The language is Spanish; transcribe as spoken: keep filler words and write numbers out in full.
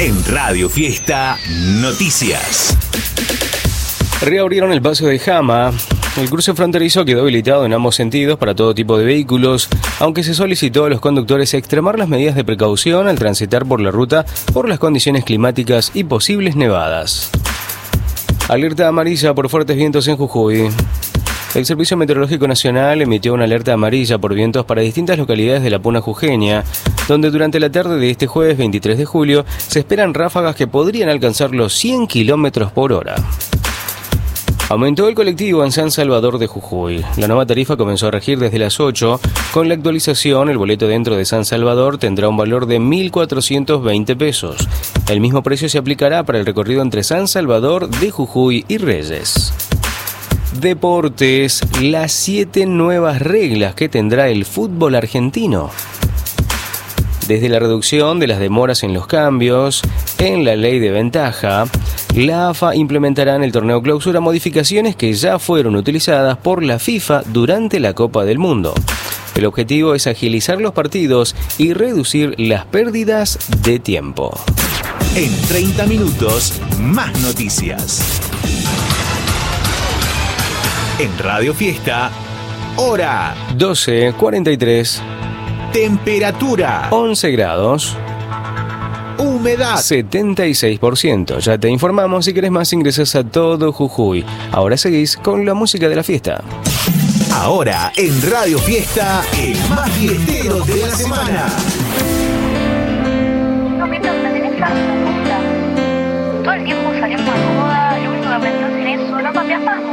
En Radio Fiesta Noticias. Reabrieron el paso de Jama. El cruce fronterizo quedó habilitado en ambos sentidos para todo tipo de vehículos, aunque se solicitó a los conductores extremar las medidas de precaución al transitar por la ruta por las condiciones climáticas y posibles nevadas. Alerta amarilla por fuertes vientos en Jujuy. El Servicio Meteorológico Nacional emitió una alerta amarilla por vientos para distintas localidades de la Puna Jujeña, donde durante la tarde de este jueves veintitrés de julio se esperan ráfagas que podrían alcanzar los cien kilómetros por hora. Aumentó el colectivo en San Salvador de Jujuy. La nueva tarifa comenzó a regir desde las ocho. Con la actualización, el boleto dentro de San Salvador tendrá un valor de mil cuatrocientos veinte pesos. El mismo precio se aplicará para el recorrido entre San Salvador de Jujuy y Reyes. Deportes, las siete nuevas reglas que tendrá el fútbol argentino. Desde la reducción de las demoras en los cambios, en la ley de ventaja, la A F A implementará en el torneo clausura modificaciones que ya fueron utilizadas por la FIFA durante la Copa del Mundo. El objetivo es agilizar los partidos y reducir las pérdidas de tiempo. En treinta minutos, más noticias. En Radio Fiesta, hora doce cuarenta y tres. Temperatura once grados. Humedad setenta y seis por ciento. Ya te informamos, si querés más ingresas a todo Jujuy. Ahora seguís con la música de la fiesta. Ahora en Radio Fiesta, el más fiestero de la semana. No, mientras me tenés harto, puta. Todo el tiempo saliendo a joda, lo único que aprendí a hacer es eso, no cambias más.